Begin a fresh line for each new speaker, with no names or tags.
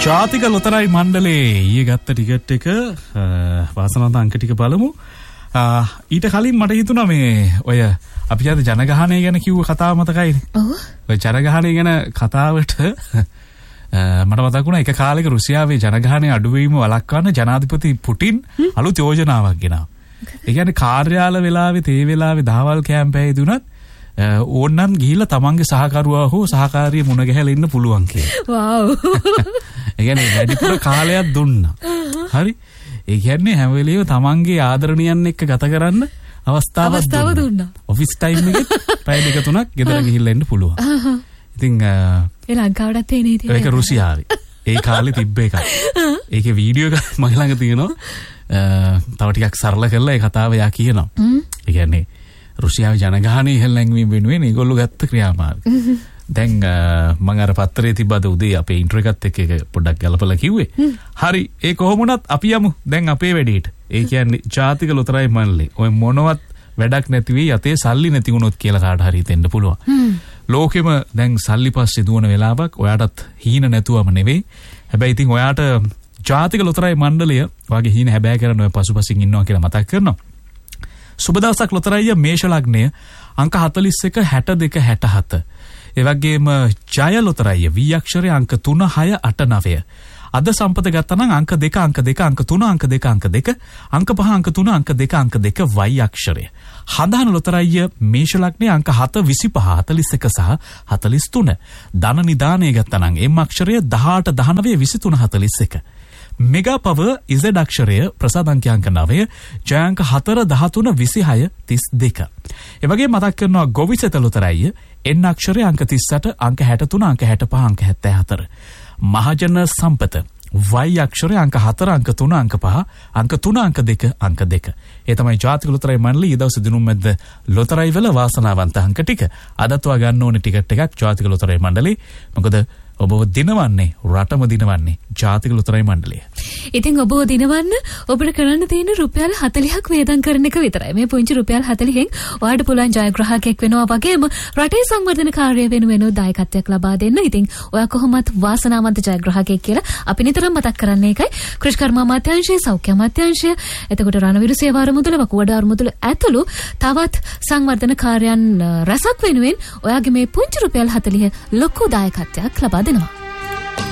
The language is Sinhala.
ජාතික ලොතරැයි මණ්ඩලයේ ඊයේ ගත්ත ටිකට් එක වාසනාවන්ත අංක ටික බලමු. ඊට කලින් මට හිතුණා මේ ඔය අපි අද ජනගහනය ගැන කිව්ව කතාව මතකයිනේ. ඔව්. ඔය ජනගහනය ගැන කතාවට මට මතක් වුණා එක කාලෙක රුසියාවේ ජනගහනය අඩුවීම වළක්වන්න ජනාධිපති පුටින් අලුත් යෝජනාවක් ගෙනාවා. ඒ කියන්නේ කාර්යාල වෙලාවේ තේ වෙලාවේ දහවල් කැම්පෑයේ දුනත් ඕන්නම් ගිහිල්ලා තමන්ගේ සහකරුවා හෝ සහකාරිය මුණ ගැහලා ඉන්න පුළුවන් කියලා. වව්. ඒ කියන්නේ වැඩිපුර කාලයක් දුන්නා. හරි. ඒ කියන්නේ හැම වෙලෙම තමන්ගේ ආදරණියන් එක්ක ගත කරන්න අවස්ථාවක් දුන්නා. ඔෆිස් ටයිම් එකෙත් පැය දෙක තුනක් ගෙදර ගිහිල්ලා ඉන්න පුළුවන්. ඉතින්
ඒ ලංකාවටත් එන්නේ ඉතින්.
ඒක රුසියාවේ. ඒ කාලේ තිබ්බ එකක්. ඒකේ වීඩියෝ එකක් මගේ ළඟ තියෙනවා. තව ටිකක් සරල කරලා ඒ කතාව යා කියනවා. ඒ කියන්නේ රුසියාවේ ජනගහනය ඉහළ නැංවීම වෙනුවෙන් ඒගොල්ලෝ ගත්ත ක්‍රියාමාර්ග. දැන් මම අර පත්තරේ තිබ්බද උදේ අපේ ඉන්ට්‍රෝ එකත් එක්ක පොඩ්ඩක් ගලපලා කිව්වේ. හරි ඒ කොහොම වුණත් අපි යමු දැන් අපේ වැඩේට. ඒ කියන්නේ ජාතික ලොතරැයි මණ්ඩලේ ඔය මොනවත් වැඩක් නැති වෙයි යතේ සල්ලි නැති වුණොත් කියලා කාට හරි හිතෙන්න පුළුවන්. ලෝකෙම දැන් සල්ලි පස්සේ දුවන වෙලාවක් ඔයාටත් හීන නැතුවම නෙවෙයි. හැබැයි ඉතින් ඔයාට ජාතික ලොතරැයි මණ්ඩලය වගේ හීන හැබෑ කරන ඔය පසුපසින් ඉන්නවා කියලා මතක් කරනවා. සුබ දවසක් ලොතරැයිය මේෂ ලග්නය අංක 41 62 67. ඒ වගේම ජය ලොතරැයිය V අක්ෂරය අංක 3 6 8 9. අද සම්පත ගත්තා නම් අංක 2 අංක 2 අංක 3 අංක 2 අංක 2 අංක 5 අංක 3 අංක 2 අංක 2 Y අක්ෂරය. හඳහන ලොතරැයිය මේෂ ලග්නය අංක 7 25 41 සහ 43. ධන නිදානය ගත්තා නම් M අක්ෂරය 18 19 23 41. මෙගා පව ඉසඩ් අක්ෂරය ප්‍රසාද අංක 9 ජය අංක 4 13 26 32. ඒ වගේ මතක් කරනවා ගොවිසෙත ලොතරැයිය N අක්ෂරය අංක 38 අංක 63 අංක 65 අංක 74. මහජන සම්පත Y අක්ෂරය අංක 4 අංක 3 අංක 5 අංක 3 අංක 2 අංක 2. ඒ තමයි ජාතික ලොතරැයි මණ්ඩලය ඊ දවස් දිනුම් මැද ලොතරැයි වල වාසනාවන්ත අංක ටික. අදත් ඔයා ගන්න ඕනේ ටිකට් එකක් ජාතික ලොතරැයි මණ්ඩලේ. මොකද ඔබව දිනවන්නේ රටම දිනවන්නේ ජාතික ලොතරැයි මණ්ඩලය.
ඉතින් ඔබව දිනවන්න ඔබට කරන්න තියෙන රුපියල් 40ක් වේදම් කරන එක විතරයි. මේ පුංචි රුපියල් 40න් ඔයාලට පුළුවන් ජයග්‍රාහකයෙක් වෙනවා වගේම රටේ සංවර්ධන කාර්යය වෙනුවෙන් දායකත්වයක් ලබා දෙන්න. ඉතින් ඔයා කොහොමත් වාසනාවන්ත ජයග්‍රාහකයෙක් කියලා අපි නිතරම මතක් කරන්නේ ඒකයි. කෘෂිකර්ම අමාත්‍යාංශය, සෞඛ්‍ය අමාත්‍යාංශය, එතකොට රණවිරු සේවා අරමුදල, වකුගඩු අරමුදල ඇතුළු තවත් සංවර්ධන කාර්යයන් රැසක් වෙනුවෙන් ඔයාගේ මේ පුංචි රුපියල් 40 ලොකු දායකත්වයක් ලබා දෙනවා.